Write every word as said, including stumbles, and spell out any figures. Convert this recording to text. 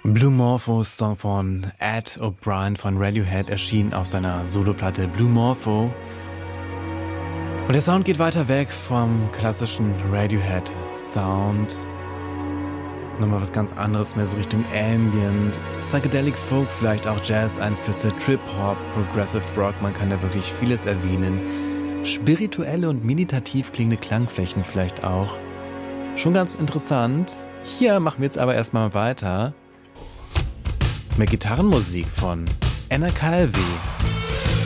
Blue Morpho, Song von Ed O'Brien von Radiohead, erschien auf seiner Soloplatte Blue Morpho. Und der Sound geht weiter weg vom klassischen Radiohead-Sound. Nochmal was ganz anderes, mehr so Richtung Ambient, Psychedelic Folk, vielleicht auch Jazz-Einflüsse, Trip-Hop, Progressive Rock, man kann da wirklich vieles erwähnen. Spirituelle und meditativ klingende Klangflächen vielleicht auch. Schon ganz interessant. Hier machen wir jetzt aber erstmal weiter mit Gitarrenmusik von Anna Calvi.